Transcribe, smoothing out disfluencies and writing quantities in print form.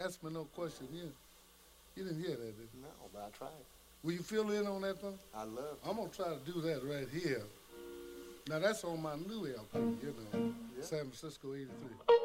ask me no question. You didn't hear that, did you? No, but I tried. Will you fill in on that one? I love I'm gonna try to do that right here. Now that's on my new LP, yeah. San Francisco '83.